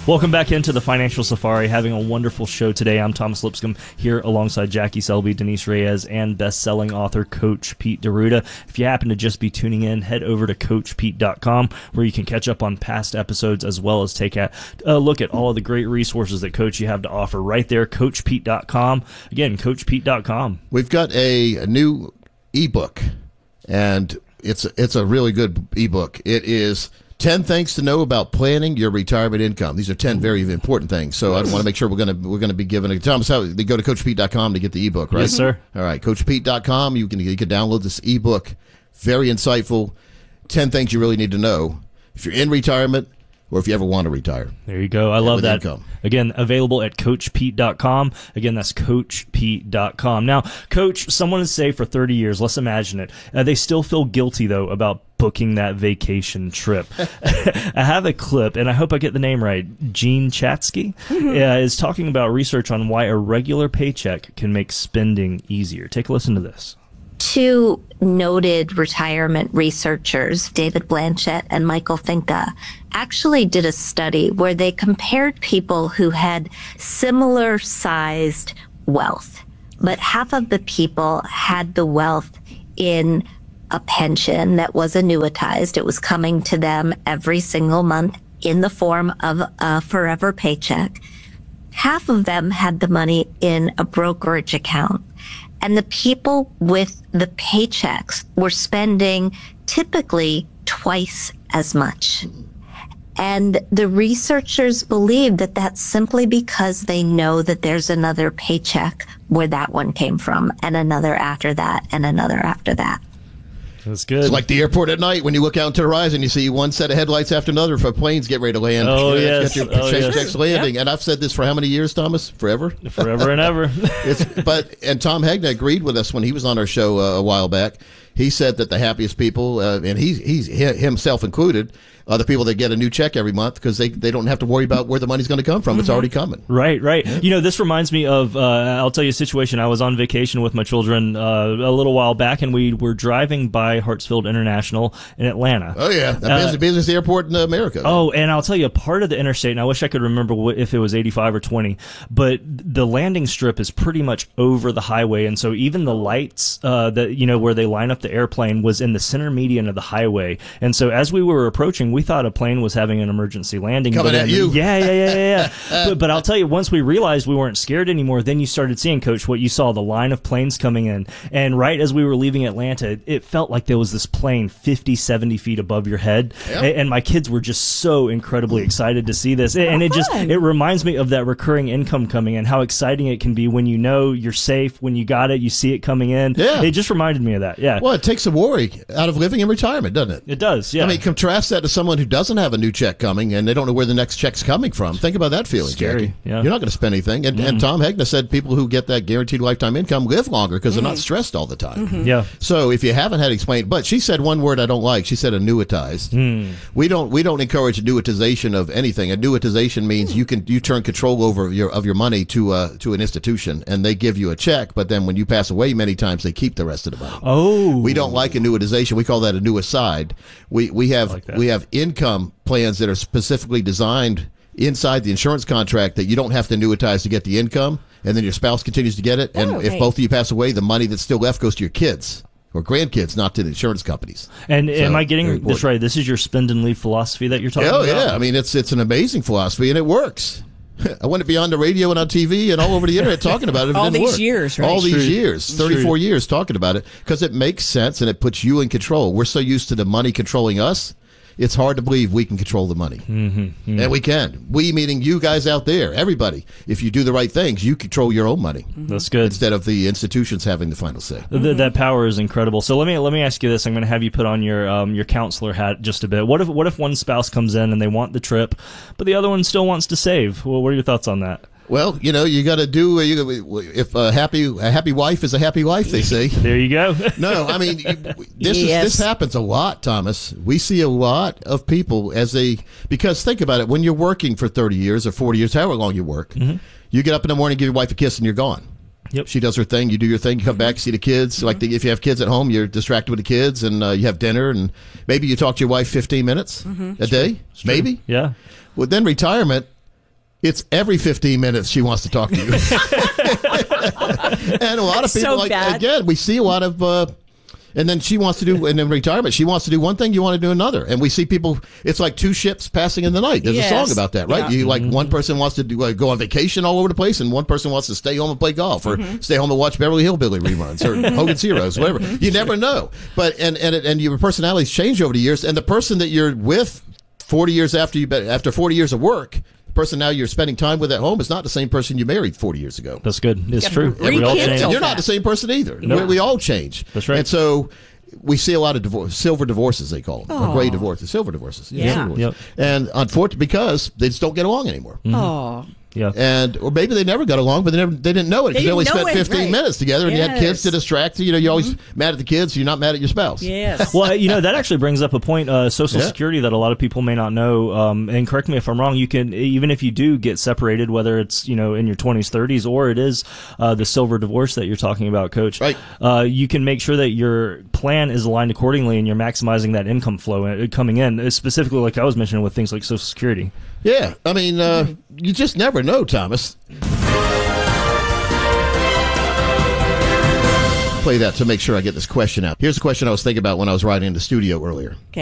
Welcome back into the Financial Safari. Having a wonderful show today. I'm Thomas Lipscomb here alongside Jackie Selby, Denise Reyes, and best-selling author Coach Pete D'Arruda. If you happen to just be tuning in, head over to CoachPete.com where you can catch up on past episodes as well as take a look at all of the great resources that Coach you have to offer right there, CoachPete.com. Again, CoachPete.com. We've got a new ebook, and it's a really good ebook. It is 10 things to know about planning your retirement income. These are 10 very important things. So I want to make sure we're going to be giving it. Thomas, they go to CoachPete.com to get the ebook, right? Yes, sir. All right, CoachPete.com. You can download this ebook. Very insightful. 10 things you really need to know if you're in retirement or if you ever want to retire. There you go. I love that. Income. Again, available at CoachPete.com. Again, that's CoachPete.com. Now, Coach, someone has saved for 30 years. Let's imagine it. They still feel guilty, though, about booking that vacation trip. I have a clip, and I hope I get the name right. Gene Chatsky is talking about research on why a regular paycheck can make spending easier. Take a listen to this. Two noted retirement researchers, David Blanchett and Michael Finca, actually did a study where they compared people who had similar sized wealth, but half of the people had the wealth in a pension that was annuitized. It was coming to them every single month in the form of a forever paycheck. Half of them had the money in a brokerage account. And the people with the paychecks were spending typically twice as much. And the researchers believe that that's simply because they know that there's another paycheck where that one came from, and another after that, and another after that. That's good. It's like the airport at night when you look out into the horizon, you see one set of headlights after another for planes get ready to land. Oh, yes. Get your checks landing. Yep. And I've said this for how many years, Thomas? Forever? Forever and ever. And Tom Hegna agreed with us when he was on our show a while back. He said that the happiest people, and he's himself included, are the people that get a new check every month because they don't have to worry about where the money's going to come from. It's already coming. Right. Yeah. You know, this reminds me of, I'll tell you a situation. I was on vacation with my children a little while back, and we were driving by Hartsfield International in Atlanta. Oh, yeah. The business airport in America. Oh, and I'll tell you, a part of the interstate, and I wish I could remember if it was 85 or 20, but the landing strip is pretty much over the highway, and so even the lights that, you know, where they line up the airplane was in the center median of the highway. And so as we were approaching, we thought a plane was having an emergency landing. Coming at you. Yeah. but I'll tell you, once we realized we weren't scared anymore, then you started seeing, Coach, what you saw, the line of planes coming in. And right as we were leaving Atlanta, it felt like there was this plane 50, 70 feet above your head. Yeah. And my kids were just so incredibly excited to see this. And it reminds me of that recurring income coming in, how exciting it can be when you know you're safe, when you got it, you see it coming in. Yeah. It just reminded me of that. Yeah. Well, it takes the worry out of living in retirement, doesn't it? It does, yeah. I mean, contrast that to someone who doesn't have a new check coming and they don't know where the next check's coming from. Think about that feeling, Scary, Jackie. yeah. You're not going to spend anything. And Tom Hegna said people who get that guaranteed lifetime income live longer because they're not stressed all the time. Yeah. So if you haven't had explained, but she said one word I don't like. She said annuitized. We don't encourage annuitization of anything. Annuitization means you turn control over your money to an institution and they give you a check, but then when you pass away, many times they keep the rest of the money. Oh. We don't like annuitization. We call that annuicide. We have income plans that are specifically designed inside the insurance contract that you don't have to annuitize to get the income, and then your spouse continues to get it. And if both of you pass away, the money that's still left goes to your kids or grandkids, not to the insurance companies. And So, am I getting very this important. right? This is your spend and leave philosophy that you're talking about? Oh, yeah. I mean, it's an amazing philosophy, and it works. I wouldn't be on the radio and on TV and all over the internet talking about it if it All didn't these work. years, right? All these True. years, 34 True. years talking about it, because it makes sense and it puts you in control. We're so used to the money controlling us, it's hard to believe we can control the money. And we can. We, meaning you guys out there, everybody. If you do the right things, you control your own money That's good. instead of the institutions having the final say. That power is incredible. So let me ask you this. I'm going to have you put on your counselor hat just a bit. What if one spouse comes in and they want the trip, but the other one still wants to save? Well, what are your thoughts on that? Well, you got to do. If a happy wife is a happy life, they say. There you go. No, I mean this happens a lot, Thomas. We see a lot of people because think about it. When you're working for 30 years or 40 years, however long you work, you get up in the morning, give your wife a kiss, and you're gone. Yep. She does her thing. You do your thing. You come back, see the kids. If you have kids at home, you're distracted with the kids, and you have dinner, and maybe you talk to your wife 15 minutes a day. Maybe. Yeah. Well, then retirement. It's every 15 minutes she wants to talk to you. And a lot of people, again, we see a lot of, and then she wants to do, and in retirement, she wants to do one thing, you want to do another. And we see people, it's like two ships passing in the night. There's a song about that, right? You one person wants to do, go on vacation all over the place, and one person wants to stay home and play golf, or stay home and watch Beverly Hillbilly reruns, or Hogan's Heroes, whatever. You never know. But, and your personalities change over the years, and the person that you're with 40 years after 40 years of work, the person now you're spending time with at home is not the same person you married 40 years ago. That's good. It's true. We all change. You're not the same person either. Nope. We all change. That's right. And so we see a lot of silver divorces, they call them, or gray divorces, silver divorces. Yeah. Yep. And unfortunately, because they just don't get along anymore. Oh. Yeah. or maybe they never got along, but they didn't know it because they only spent 15 minutes together, and you had kids to distract you. You're always mad at the kids, so you're not mad at your spouse. Yes. Well, that actually brings up a point, Social Security, that a lot of people may not know. And correct me if I'm wrong, you can, even if you do get separated, whether it's, in your 20s, 30s, or it is the silver divorce that you're talking about, Coach, right. You can make sure that your plan is aligned accordingly and you're maximizing that income flow coming in, specifically like I was mentioning with things like Social Security. Yeah, I mean, you just never know, Thomas. Play that to make sure I get this question out. Here's the question I was thinking about when I was riding in the studio earlier. Okay.